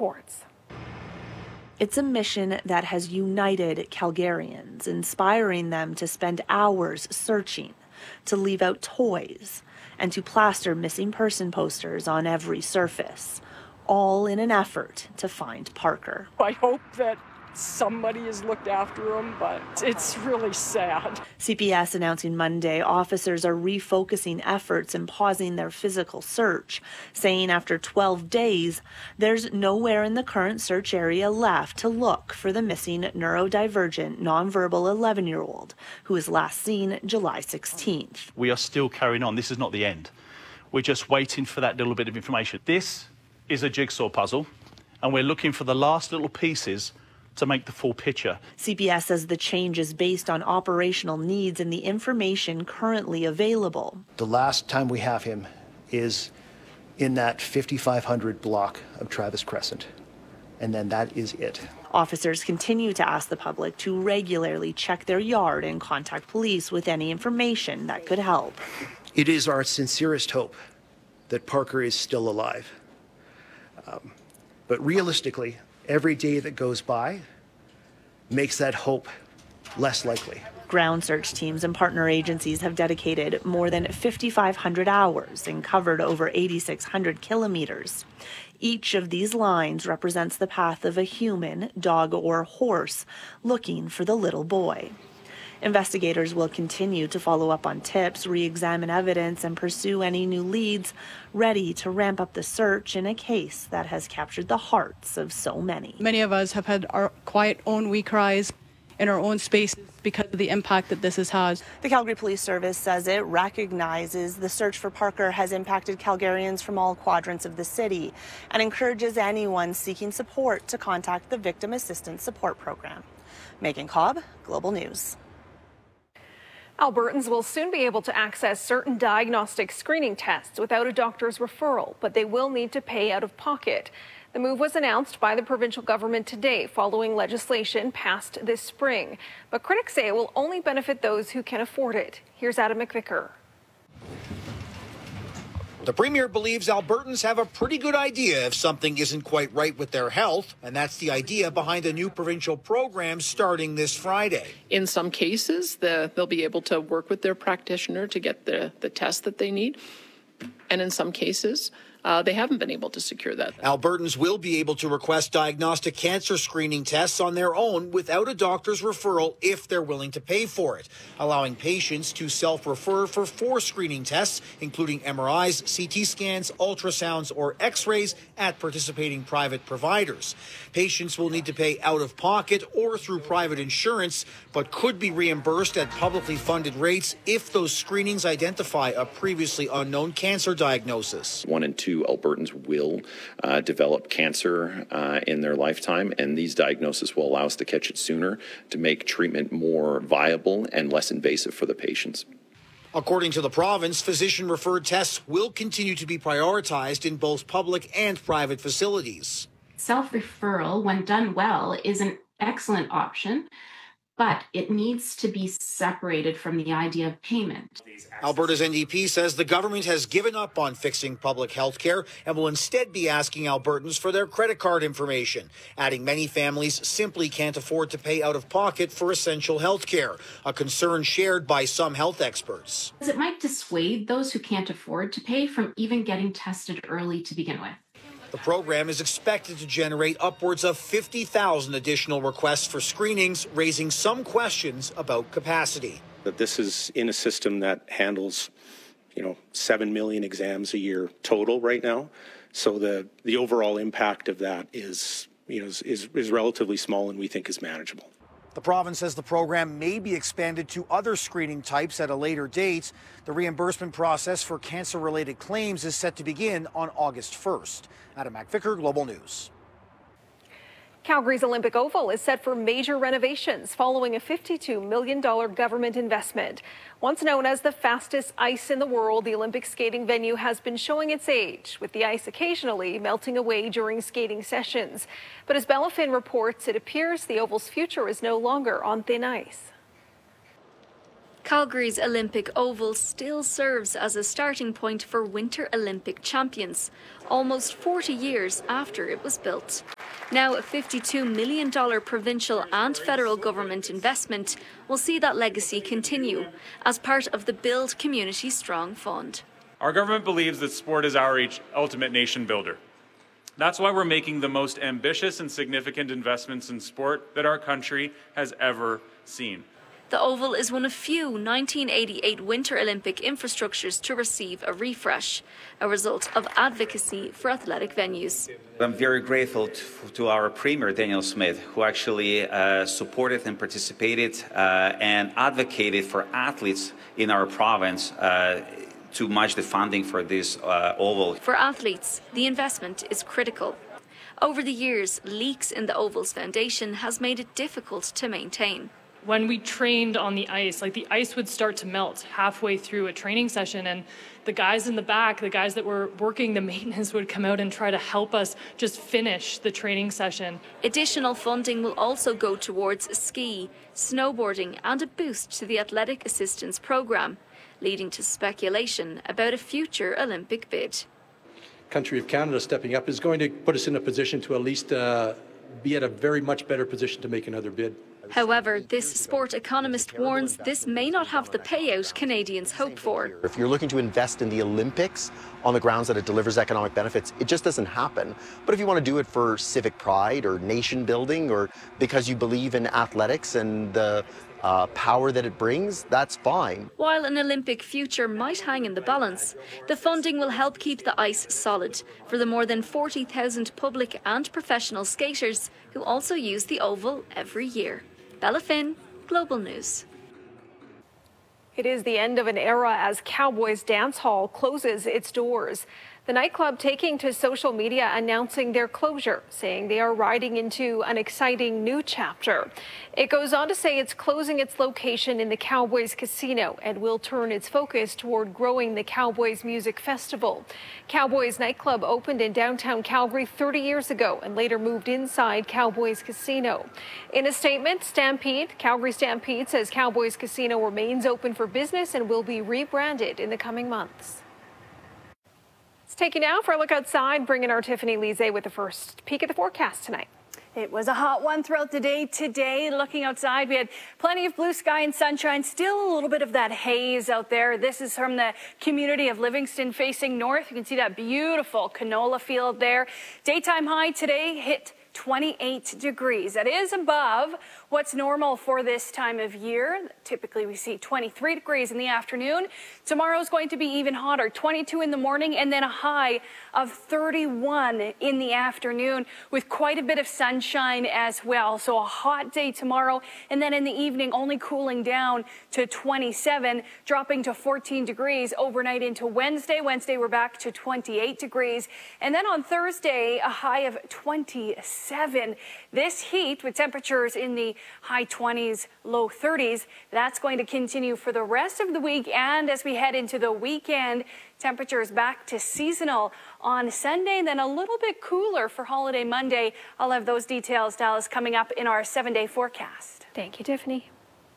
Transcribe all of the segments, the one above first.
reports. It's a mission that has united Calgarians, inspiring them to spend hours searching, to leave out toys, and to plaster missing person posters on every surface, all in an effort to find Parker. I hope that somebody has looked after him, but it's really sad. CPS announcing Monday officers are refocusing efforts and pausing their physical search, saying after 12 days, there's nowhere in the current search area left to look for the missing neurodivergent, nonverbal 11-year-old who was last seen July 16th. We are still carrying on. This is not the end. We're just waiting for that little bit of information. This is a jigsaw puzzle, and we're looking for the last little pieces to make the full picture. CPS says the change is based on operational needs and the information currently available. The last time we have him is in that 5500 block of Travis Crescent, and then that is it. Officers continue to ask the public to regularly check their yard and contact police with any information that could help. It is our sincerest hope that Parker is still alive. But realistically, every day that goes by makes that hope less likely. Ground search teams and partner agencies have dedicated more than 5,500 hours and covered over 8,600 kilometers. Each of these lines represents the path of a human, dog, or horse looking for the little boy. Investigators will continue to follow up on tips, re-examine evidence, and pursue any new leads, ready to ramp up the search in a case that has captured the hearts of so many. Many of us have had our quiet own wee cries in our own spaces because of the impact that this has had. The Calgary Police Service says it recognizes the search for Parker has impacted Calgarians from all quadrants of the city and encourages anyone seeking support to contact the Victim Assistance Support Program. Megan Cobb, Global News. Albertans will soon be able to access certain diagnostic screening tests without a doctor's referral, but they will need to pay out of pocket. The move was announced by the provincial government today following legislation passed this spring. But critics say it will only benefit those who can afford it. Here's Adam McVicker. The Premier believes Albertans have a pretty good idea if something isn't quite right with their health, and that's the idea behind a new provincial program starting this Friday. In some cases, they'll be able to work with their practitioner to get the test that they need, and in some cases, they haven't been able to secure that. Albertans will be able to request diagnostic cancer screening tests on their own without a doctor's referral if they're willing to pay for it, allowing patients to self-refer for 4 screening tests, including MRIs, CT scans, ultrasounds, or X-rays at participating private providers. Patients will need to pay out of pocket or through private insurance, but could be reimbursed at publicly funded rates if those screenings identify a previously unknown cancer diagnosis. 1 in 2 Albertans will develop cancer in their lifetime, and these diagnoses will allow us to catch it sooner to make treatment more viable and less invasive for the patients. According to the province, physician-referred tests will continue to be prioritized in both public and private facilities. Self-referral, when done well, is an excellent option, but it needs to be separated from the idea of payment. Alberta's NDP says the government has given up on fixing public health care and will instead be asking Albertans for their credit card information, adding many families simply can't afford to pay out of pocket for essential health care, a concern shared by some health experts. It might dissuade those who can't afford to pay from even getting tested early to begin with. The program is expected to generate upwards of 50,000 additional requests for screenings, raising some questions about capacity. That this is in a system that handles, 7 million exams a year total right now. So the overall impact of that is relatively small and we think is manageable. The province says the program may be expanded to other screening types at a later date. The reimbursement process for cancer-related claims is set to begin on August 1st. Adam McVicker, Global News. Calgary's Olympic Oval is set for major renovations following a $52 million government investment. Once known as the fastest ice in the world, the Olympic skating venue has been showing its age, with the ice occasionally melting away during skating sessions. But as Bella Finn reports, it appears the Oval's future is no longer on thin ice. Calgary's Olympic Oval still serves as a starting point for Winter Olympic champions, almost 40 years after it was built. Now, a $52 million provincial and federal government investment will see that legacy continue as part of the Build Community Strong Fund. Our government believes that sport is our ultimate nation builder. That's why we're making the most ambitious and significant investments in sport that our country has ever seen. The Oval is one of few 1988 Winter Olympic infrastructures to receive a refresh, a result of advocacy for athletic venues. I'm very grateful to our Premier, Danielle Smith, who actually supported and participated and advocated for athletes in our province to match the funding for this Oval. For athletes, the investment is critical. Over the years, leaks in the Oval's foundation has made it difficult to maintain. When we trained on the ice, like the ice would start to melt halfway through a training session, and the guys in the back, the guys that were working the maintenance, would come out and try to help us just finish the training session. Additional funding will also go towards ski, snowboarding and a boost to the Athletic Assistance Programme, leading to speculation about a future Olympic bid. Country of Canada stepping up is going to put us in a position to at least be at a very much better position to make another bid. However, this sport economist warns this may not have the payout Canadians hope for. If you're looking to invest in the Olympics on the grounds that it delivers economic benefits, it just doesn't happen. But if you want to do it for civic pride or nation building or because you believe in athletics and the power that it brings, that's fine. While an Olympic future might hang in the balance, the funding will help keep the ice solid for the more than 40,000 public and professional skaters who also use the Oval every year. Bella Finn, Global News. It is the end of an era as Cowboys Dance Hall closes its doors. The nightclub taking to social media announcing their closure, saying they are riding into an exciting new chapter. It goes on to say it's closing its location in the Cowboys Casino and will turn its focus toward growing the Cowboys Music Festival. Cowboys nightclub opened in downtown Calgary 30 years ago and later moved inside Cowboys Casino. In a statement, Calgary Stampede says Cowboys Casino remains open for business and will be rebranded in the coming months. Take you now for a look outside, bringing our Tiffany Lise with the first peek at the forecast tonight. It was a hot one throughout the day today. Looking outside, we had plenty of blue sky and sunshine, still a little bit of that haze out there. This is from the community of Livingston facing north. You can see that beautiful canola field there. Daytime high today hit 28 degrees. That is above what's normal for this time of year. Typically we see 23 degrees in the afternoon. Tomorrow is going to be even hotter, 22 in the morning and then a high of 31 in the afternoon with quite a bit of sunshine as well. So a hot day tomorrow, and then in the evening only cooling down to 27, dropping to 14 degrees overnight into Wednesday. Wednesday we're back to 28 degrees, and then on Thursday a high of 27. This heat with temperatures in the high 20s, low 30s, that's going to continue for the rest of the week, and as we head into the weekend, temperatures back to seasonal on Sunday, and then a little bit cooler for holiday Monday. I'll have those details, Dallas, coming up in our 7-day forecast. Thank you, Tiffany.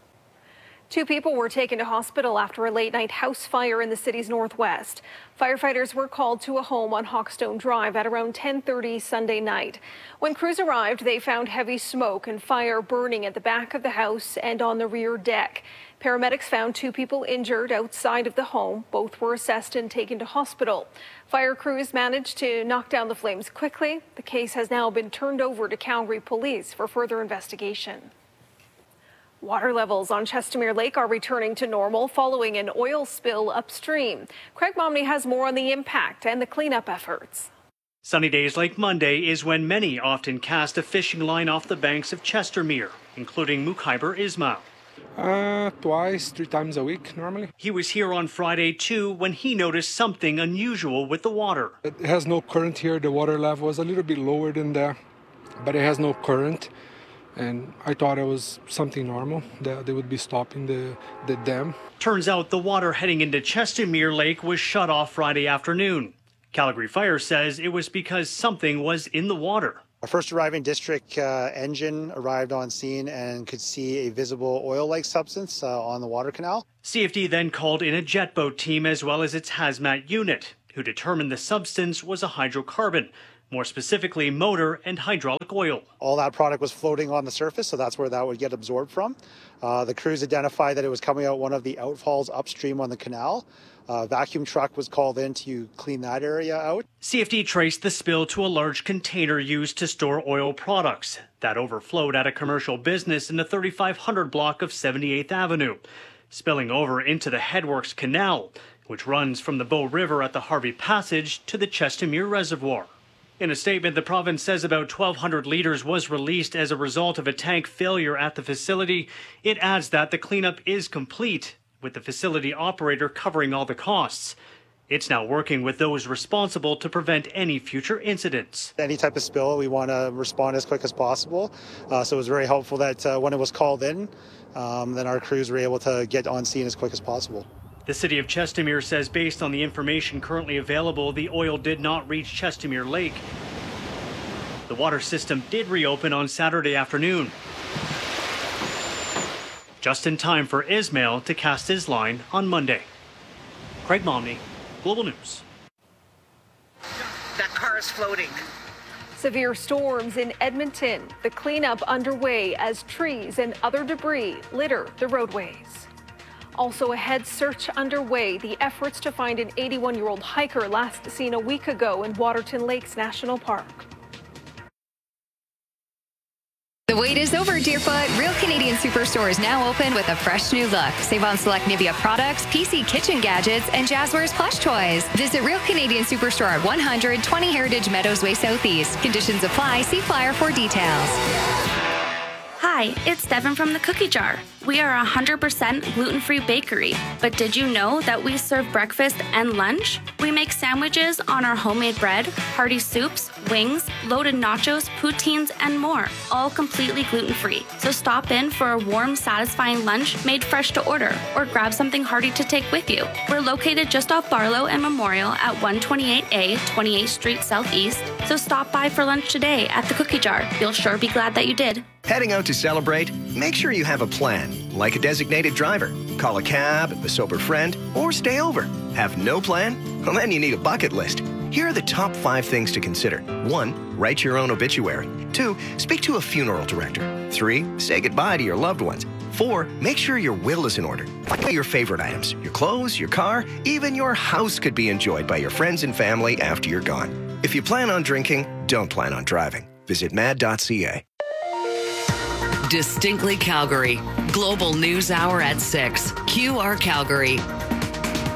2 people were taken to hospital after a late-night house fire in the city's northwest. Firefighters were called to a home on Hawkstone Drive at around 10:30 Sunday night. When crews arrived, they found heavy smoke and fire burning at the back of the house and on the rear deck. Paramedics found 2 people injured outside of the home. Both were assessed and taken to hospital. Fire crews managed to knock down the flames quickly. The case has now been turned over to Calgary Police for further investigation. Water levels on Chestermere Lake are returning to normal following an oil spill upstream. Craig Momney has more on the impact and the cleanup efforts. Sunny days like Monday is when many often cast a fishing line off the banks of Chestermere, including Mukhaiber Ismail. 2-3 times a week normally. He was here on Friday too when he noticed something unusual with the water. It has no current here. The water level was a little bit lower than there, but it has no current. And I thought it was something normal, that they would be stopping the dam. Turns out the water heading into Chestermere Lake was shut off Friday afternoon. Calgary Fire says it was because something was in the water. Our first arriving district engine arrived on scene and could see a visible oil-like substance on the water canal. CFD then called in a jet boat team as well as its hazmat unit, who determined the substance was a hydrocarbon. more specifically motor and hydraulic oil. All that product was floating on the surface, so that's where that would get absorbed from. The crews identified that it was coming out one of the outfalls upstream on the canal. Vacuum truck was called in to clean that area out. CFD traced the spill to a large container used to store oil products that overflowed at a commercial business in the 3500 block of 78th Avenue, spilling over into the Headworks Canal, which runs from the Bow River at the Harvey Passage to the Chestermere Reservoir. In a statement, the province says about 1,200 litres was released as a result of a tank failure at the facility. It adds that the cleanup is complete, with the facility operator covering all the costs. It's now working with those responsible to prevent any future incidents. Any type of spill, we want to respond as quick as possible. So it was very helpful that when it was called in, then our crews were able to get on scene as quick as possible. The city of Chestermere says based on the information currently available, the oil did not reach Chestermere Lake. The water system did reopen on Saturday afternoon, just in time for Ismail to cast his line on Monday. Craig Momney, Global News. That car is floating. Severe storms in Edmonton. The cleanup underway as trees and other debris litter the roadways. Also, a head search underway. The efforts to find an 81-year-old hiker last seen a week ago in Waterton Lakes National Park. The wait is over, Deerfoot. Real Canadian Superstore is now open with a fresh new look. Save on select Nivea products, PC kitchen gadgets, and Jazzwares plush toys. Visit Real Canadian Superstore at 120 Heritage Meadows Way Southeast. Conditions apply. See flyer for details. Hi, it's Devin from the Cookie Jar. We are a 100% gluten-free bakery, but did you know that we serve breakfast and lunch? We make sandwiches on our homemade bread, hearty soups, wings, loaded nachos, poutines, and more, all completely gluten-free. So stop in for a warm, satisfying lunch made fresh to order, or grab something hearty to take with you. We're located just off Barlow and Memorial at 128A, 28th Street Southeast, so stop by for lunch today at the Cookie Jar. You'll sure be glad that you did. Heading out to celebrate? Make sure you have a plan, like a designated driver. Call a cab, a sober friend, or stay over. Have no plan? Well, then you need a bucket list. Here are the top 5 things to consider. 1, write your own obituary. 2, speak to a funeral director. 3, say goodbye to your loved ones. 4, make sure your will is in order. Your favorite items, your clothes, your car, even your house could be enjoyed by your friends and family after you're gone. If you plan on drinking, don't plan on driving. Visit mad.ca. Distinctly Calgary. Global News Hour at 6. QR Calgary.